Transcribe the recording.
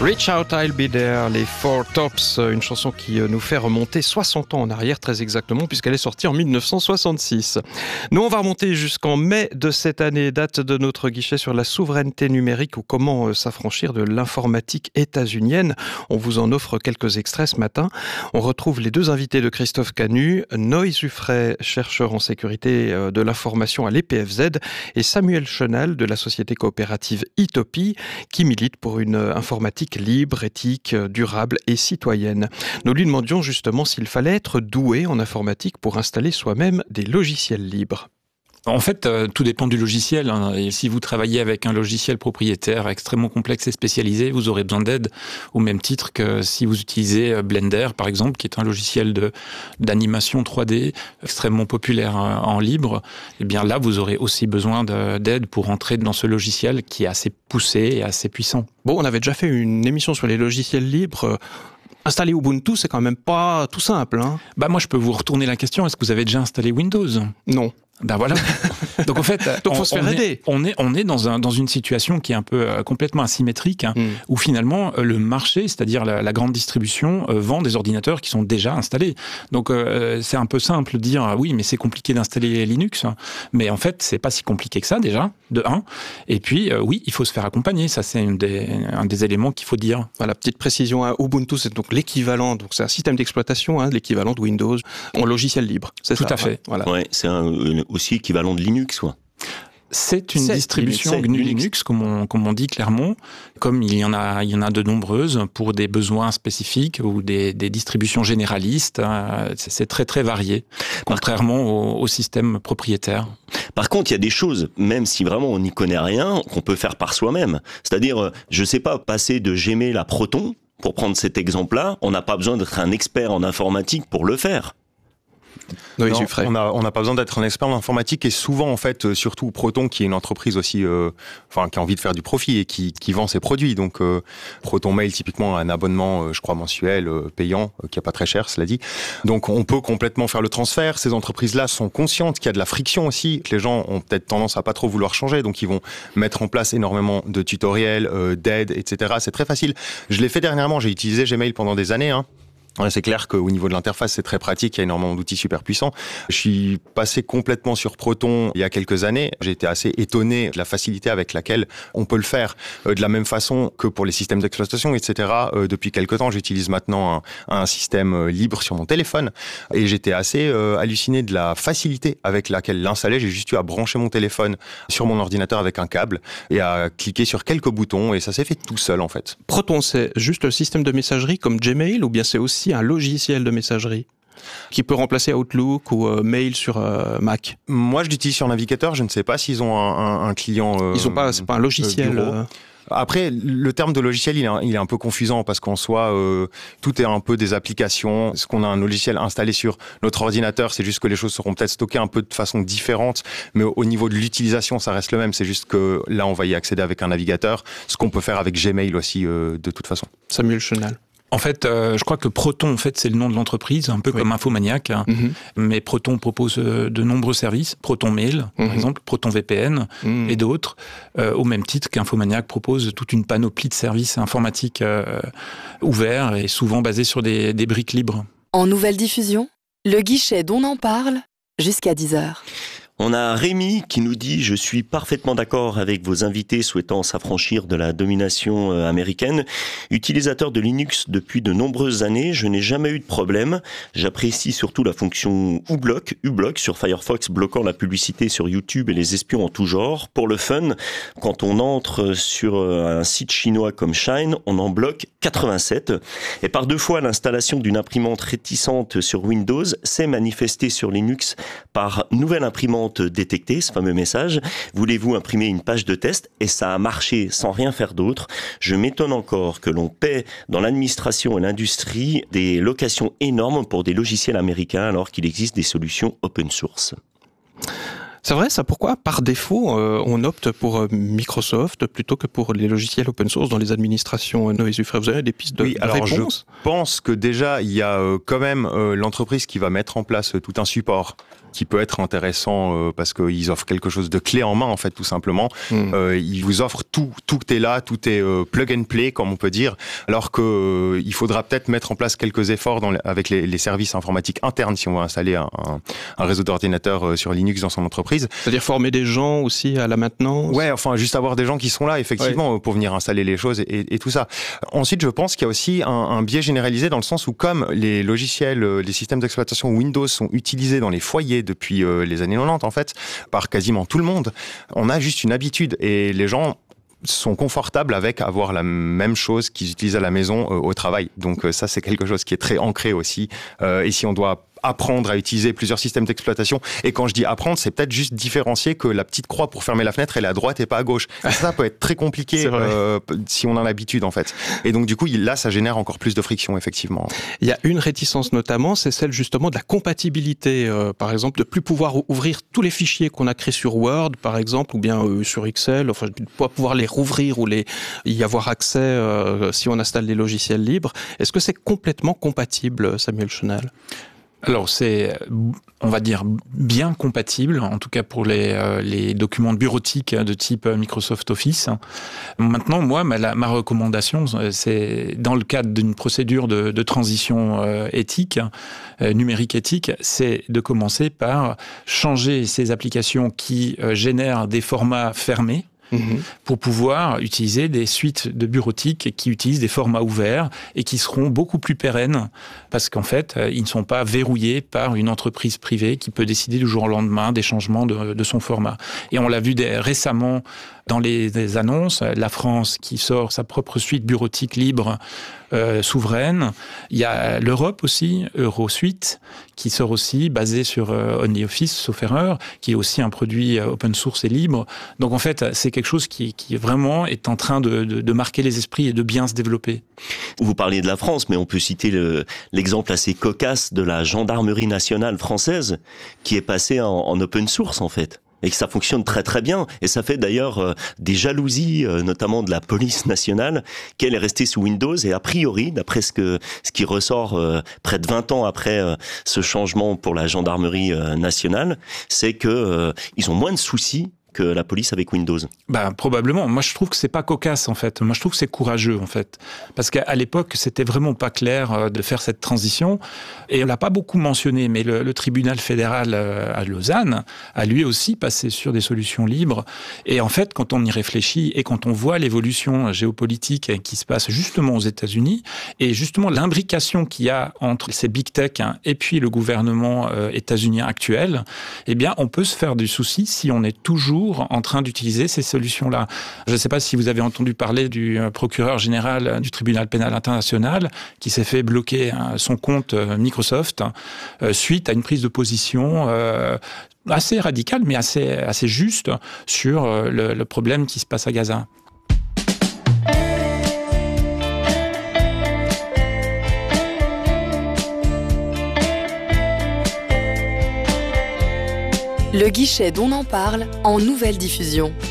Reach Out, I'll Be There, les Four Tops, une chanson qui nous fait remonter 60 ans en arrière, très exactement, puisqu'elle est sortie en 1966. Nous, on va remonter jusqu'en mai de cette année, date de notre guichet sur la souveraineté numérique ou comment s'affranchir de l'informatique états-unienne. On vous en offre quelques extraits ce matin. On retrouve les deux invités de Christophe Canu, Noé Zuffray, chercheur en sécurité de l'information à l'EPFZ, et Samuel Chenal de la société coopérative Itopie, qui milite pour une informatique libre, éthique, durable et citoyenne. Nous lui demandions justement s'il fallait être doué en informatique pour installer soi-même des logiciels libres. En fait, tout dépend du logiciel. Et si vous travaillez avec un logiciel propriétaire extrêmement complexe et spécialisé, vous aurez besoin d'aide au même titre que si vous utilisez Blender, par exemple, qui est un logiciel d'animation 3D extrêmement populaire en libre. Eh bien là, vous aurez aussi besoin d'aide pour entrer dans ce logiciel qui est assez poussé et assez puissant. Bon, on avait déjà fait une émission sur les logiciels libres. Installer Ubuntu, c'est quand même pas tout simple, hein. Moi, je peux vous retourner la question. Est-ce que vous avez déjà installé Windows ? Non. Voilà. Donc en fait, faut se faire aider. On est dans une situation qui est un peu complètement asymétrique, où finalement le marché, c'est-à-dire la grande distribution, vend des ordinateurs qui sont déjà installés. Donc c'est un peu simple de dire oui, mais c'est compliqué d'installer Linux. Mais en fait, c'est pas si compliqué que ça déjà, de 1. Et puis oui, il faut se faire accompagner. Ça, c'est un des éléments qu'il faut dire. Voilà, petite précision, Ubuntu, c'est donc l'équivalent. Donc c'est un système d'exploitation, l'équivalent de Windows en logiciel libre. C'est tout ça, à fait. Voilà. Ouais, c'est aussi équivalent de Linux, quoi. C'est une distribution GNU Linux, comme on dit clairement, comme il y en a de nombreuses pour des besoins spécifiques ou des distributions généralistes. C'est très très varié, contrairement au système propriétaire. Par contre, il y a des choses, même si vraiment on n'y connaît rien, qu'on peut faire par soi-même. C'est-à-dire, je sais pas, passer de Gmail à Proton, pour prendre cet exemple-là, on n'a pas besoin d'être un expert en informatique pour le faire. Non, on n'a pas besoin d'être un expert en informatique et souvent en fait, surtout Proton qui est une entreprise aussi, qui a envie de faire du profit et qui vend ses produits. Donc Proton Mail typiquement a un abonnement, je crois mensuel, payant, qui est pas très cher, cela dit. Donc on peut complètement faire le transfert. Ces entreprises-là sont conscientes qu'il y a de la friction aussi, que les gens ont peut-être tendance à pas trop vouloir changer, donc ils vont mettre en place énormément de tutoriels, d'aides, etc. C'est très facile. Je l'ai fait dernièrement. J'ai utilisé Gmail pendant des années. C'est clair qu'au niveau de l'interface, c'est très pratique, il y a énormément d'outils super puissants. Je suis passé complètement sur Proton il y a quelques années. J'ai été assez étonné de la facilité avec laquelle on peut le faire. De la même façon que pour les systèmes d'exploitation, etc. Depuis quelques temps, j'utilise maintenant un système libre sur mon téléphone. Et j'étais assez halluciné de la facilité avec laquelle l'installer. J'ai juste eu à brancher mon téléphone sur mon ordinateur avec un câble et à cliquer sur quelques boutons et ça s'est fait tout seul en fait. Proton, c'est juste le système de messagerie comme Gmail ou bien c'est aussi un logiciel de messagerie qui peut remplacer Outlook ou Mail sur Mac? Moi, je l'utilise sur navigateur. Je ne sais pas s'ils ont un client. Ils ont pas, c'est pas un logiciel. Après, le terme de logiciel, il est un peu confusant parce qu'en soi, tout est un peu des applications. Est-ce qu'on a un logiciel installé sur notre ordinateur? C'est juste que les choses seront peut-être stockées un peu de façon différente, mais au niveau de l'utilisation, ça reste le même. C'est juste que là, on va y accéder avec un navigateur, ce qu'on peut faire avec Gmail aussi, de toute façon. Samuel Chenal. En fait, je crois que Proton, en fait, c'est le nom de l'entreprise, un peu comme Infomaniac. Mais Proton propose de nombreux services, Proton Mail, par exemple, Proton VPN et d'autres, au même titre qu'Infomaniac propose toute une panoplie de services informatiques ouverts et souvent basés sur des briques libres. En nouvelle diffusion, le guichet d'On en parle jusqu'à 10h. On a Rémi qui nous dit « Je suis parfaitement d'accord avec vos invités souhaitant s'affranchir de la domination américaine. Utilisateur de Linux depuis de nombreuses années, je n'ai jamais eu de problème. J'apprécie surtout la fonction uBlock sur Firefox bloquant la publicité sur YouTube et les espions en tout genre. Pour le fun, quand on entre sur un site chinois comme Shine, on en bloque 87. Et par 2 fois, l'installation d'une imprimante réticente sur Windows s'est manifestée sur Linux par nouvelle imprimante détectée, ce fameux message. Voulez-vous imprimer une page de test? Et ça a marché sans rien faire d'autre. Je m'étonne encore que l'on paie dans l'administration et l'industrie des locations énormes pour des logiciels américains alors qu'il existe des solutions open source. C'est vrai, ça, pourquoi par défaut on opte pour Microsoft plutôt que pour les logiciels open source dans les administrations? Noé Zuffray, vous avez des pistes de réponse? Je pense que déjà il y a quand même l'entreprise qui va mettre en place tout un support qui peut être intéressant parce qu'ils offrent quelque chose de clé en main, en fait, tout simplement. Ils vous offrent tout est là, tout est plug and play, comme on peut dire, alors que il faudra peut-être mettre en place quelques efforts avec les services informatiques internes si on va installer un réseau d'ordinateurs sur Linux dans son entreprise. C'est-à-dire former des gens aussi à la maintenance? Ouais, enfin, juste avoir des gens qui sont là, effectivement, pour venir installer les choses et tout ça. Ensuite, je pense qu'il y a aussi un biais généralisé dans le sens où, comme les logiciels, les systèmes d'exploitation Windows sont utilisés dans les foyers depuis les années 90, en fait, par quasiment tout le monde, on a juste une habitude et les gens sont confortables avec avoir la même chose qu'ils utilisent à la maison au travail. Donc ça, c'est quelque chose qui est très ancré aussi. Et si on doit apprendre à utiliser plusieurs systèmes d'exploitation, et quand je dis apprendre, c'est peut-être juste différencier que la petite croix pour fermer la fenêtre, elle est à droite et pas à gauche. Et ça peut être très compliqué si on a l'habitude, en fait. Et donc du coup, là, ça génère encore plus de friction, effectivement. Il y a une réticence notamment, c'est celle justement de la compatibilité. Par exemple, de plus pouvoir ouvrir tous les fichiers qu'on a créés sur Word, par exemple, ou bien sur Excel, enfin, de pas pouvoir les rouvrir ou y avoir accès si on installe des logiciels libres. Est-ce que c'est complètement compatible, Samuel Chenal ? Alors c'est, on va dire, bien compatible, en tout cas pour les documents bureautiques de type Microsoft Office. Maintenant, moi, ma recommandation, c'est dans le cadre d'une procédure de transition éthique, numérique éthique, c'est de commencer par changer ces applications qui génèrent des formats fermés, pour pouvoir utiliser des suites de bureautique qui utilisent des formats ouverts et qui seront beaucoup plus pérennes parce qu'en fait, ils ne sont pas verrouillés par une entreprise privée qui peut décider du jour au lendemain des changements de son format. Et on l'a vu récemment dans les annonces, la France qui sort sa propre suite bureautique libre souveraine. Il y a l'Europe aussi, EuroSuite, qui sort aussi, basée sur OnlyOffice, sauf erreur, qui est aussi un produit open source et libre. Donc en fait, c'est quelque chose qui vraiment est en train de marquer les esprits et de bien se développer. Vous parliez de la France, mais on peut citer l'exemple assez cocasse de la gendarmerie nationale française, qui est passée en open source en fait. Et que ça fonctionne très très bien. Et ça fait d'ailleurs des jalousies, notamment de la police nationale, qu'elle est restée sous Windows. Et a priori, d'après ce qui ressort près de 20 ans après ce changement pour la gendarmerie nationale, c'est que ils ont moins de soucis que la police avec Windows. Probablement. Moi, je trouve que c'est pas cocasse, en fait. Moi, je trouve que c'est courageux, en fait. Parce qu'à l'époque, c'était vraiment pas clair de faire cette transition. Et on l'a pas beaucoup mentionné, mais le tribunal fédéral à Lausanne a lui aussi passé sur des solutions libres. Et en fait, quand on y réfléchit et quand on voit l'évolution géopolitique qui se passe justement aux États-Unis et justement l'imbrication qu'il y a entre ces big tech et puis le gouvernement états-unien actuel, eh bien, on peut se faire du souci si on est toujours en train d'utiliser ces solutions-là. Je ne sais pas si vous avez entendu parler du procureur général du tribunal pénal international qui s'est fait bloquer son compte Microsoft suite à une prise de position assez radicale mais assez juste sur le problème qui se passe à Gaza. Le guichet d'On en parle en nouvelle diffusion.